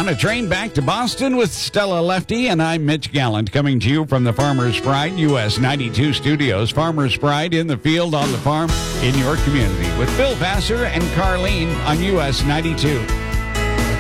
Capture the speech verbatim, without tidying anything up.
On a train back to Boston with Stella Lefty, and I'm Mitch Gallant, coming to you from the Farmer's Pride U S ninety-two studios. Farmer's Pride in the field, on the farm, in your community, with Bill Vassar and Carlene on U S ninety-two.